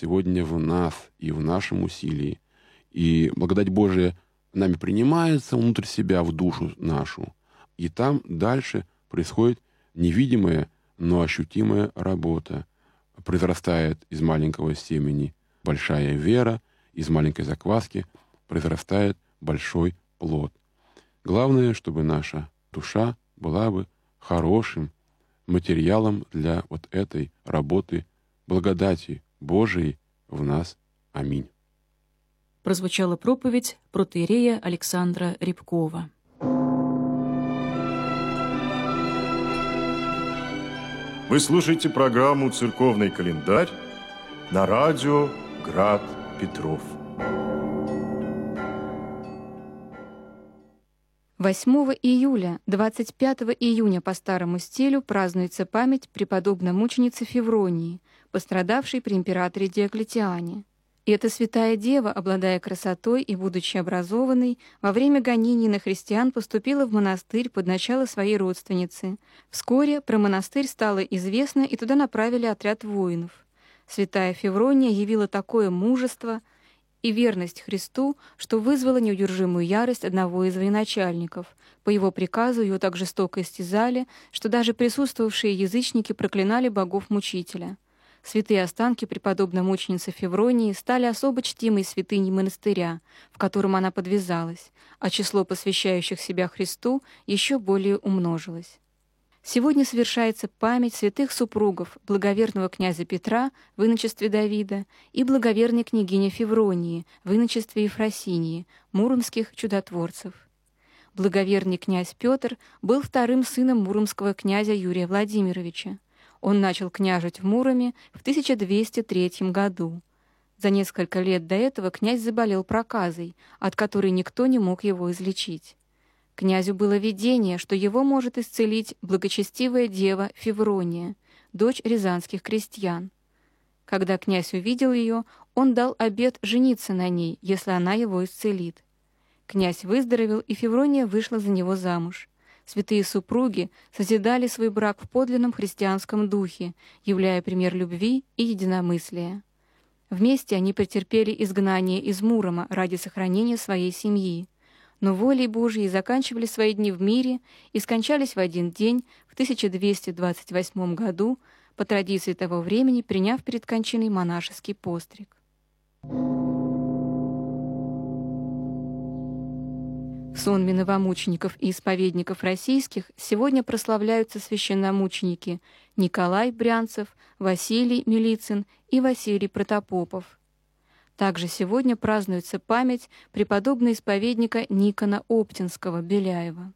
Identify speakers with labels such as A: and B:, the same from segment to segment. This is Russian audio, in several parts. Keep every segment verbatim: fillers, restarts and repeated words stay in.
A: сегодня в нас и в нашем усилии. И благодать Божия нами принимается внутрь себя, в душу нашу. И там дальше происходит невидимая, но ощутимая работа. Произрастает из маленького семени большая вера, из маленькой закваски произрастает большой плод. Главное, чтобы наша душа была бы хорошим материалом для вот этой работы благодати Божией в нас. Аминь.
B: Прозвучала проповедь протоиерея Александра Рябкова.
C: Вы слушаете программу «Церковный календарь» на радио «Град Петров».
D: восьмого июля, двадцать пятого июня по старому стилю празднуется память преподобной мученицы Февронии, пострадавшей при императоре Диоклетиане. И эта святая дева, обладая красотой и будучи образованной, во время гонений на христиан поступила в монастырь под начало своей родственницы. Вскоре про монастырь стало известно, и туда направили отряд воинов. Святая Феврония явила такое мужество и верность Христу, что вызвала неудержимую ярость одного из военачальников. По его приказу ее так жестоко истязали, что даже присутствовавшие язычники проклинали богов-мучителя. Святые останки преподобной мученицы Февронии стали особо чтимой святыней монастыря, в котором она подвязалась, а число посвящающих себя Христу еще более умножилось. Сегодня совершается память святых супругов благоверного князя Петра в иночестве Давида и благоверной княгини Февронии в иночестве Ефросинии, муромских чудотворцев. Благоверный князь Петр был вторым сыном муромского князя Юрия Владимировича. Он начал княжить в Муроме в тысяча двести третьем году. За несколько лет до этого князь заболел проказой, от которой никто не мог его излечить. Князю было видение, что его может исцелить благочестивая дева Феврония, дочь рязанских крестьян. Когда князь увидел ее, он дал обет жениться на ней, если она его исцелит. Князь выздоровел, и Феврония вышла за него замуж. Святые супруги созидали свой брак в подлинном христианском духе, являя пример любви и единомыслия. Вместе они претерпели изгнание из Мурома ради сохранения своей семьи, но волей Божьей заканчивали свои дни в мире и скончались в один день в тысяча двести двадцать восьмом году, по традиции того времени приняв перед кончиной монашеский постриг. В сонме новомучеников и исповедников российских сегодня прославляются священномученики Николай Брянцев, Василий Милицин и Василий Протопопов. Также сегодня празднуется память преподобного исповедника Никона Оптинского Беляева.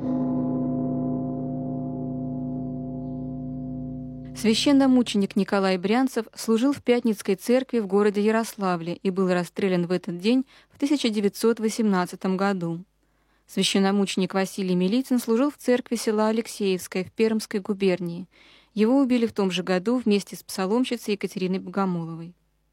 D: Священномученик Николай Брянцев служил в Пятницкой церкви в городе Ярославле и был расстрелян в этот день в тысяча девятьсот восемнадцатом году. Священномученик Василий Милицин служил в церкви села Алексеевское в Пермской губернии. Его убили в том же году вместе с псаломщицей Екатериной Богомоловой.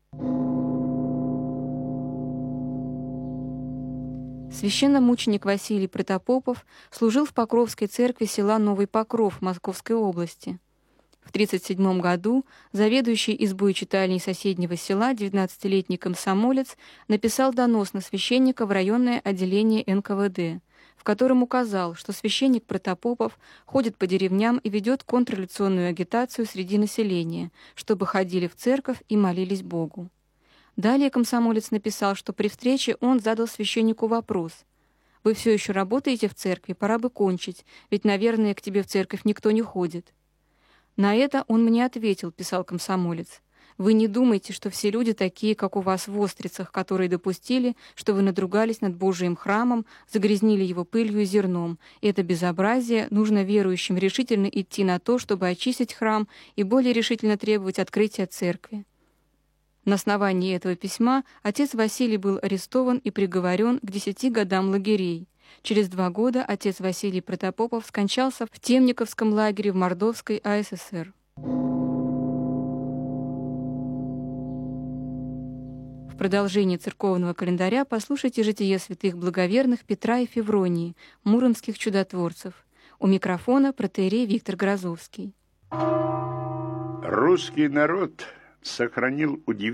D: Священномученик Василий Протопопов служил в Покровской церкви села Новый Покров Московской области. В тридцать седьмом году заведующий избой-читальней соседнего села девятнадцатилетний комсомолец написал донос на священника в районное отделение эн ка вэ дэ, в котором указал, что священник Протопопов ходит по деревням и ведет контрреволюционную агитацию среди населения, чтобы ходили в церковь и молились Богу. Далее комсомолец написал, что при встрече он задал священнику вопрос: «Вы все еще работаете в церкви? Пора бы кончить, ведь, наверное, к тебе в церковь никто не ходит». На это он мне ответил, писал комсомолец: «Вы не думайте, что все люди такие, как у вас в Острицах, которые допустили, что вы надругались над Божиим храмом, загрязнили его пылью и зерном. И это безобразие, нужно верующим решительно идти на то, чтобы очистить храм и более решительно требовать открытия церкви». На основании этого письма отец Василий был арестован и приговорен к десяти годам лагерей. Через два года отец Василий Протопопов скончался в Темниковском лагере в Мордовской а эс эс эр. В продолжении церковного календаря послушайте житие святых благоверных Петра и Февронии, муромских чудотворцев. У микрофона протоиерей Виктор Грозовский.
E: Русский народ сохранил удивительную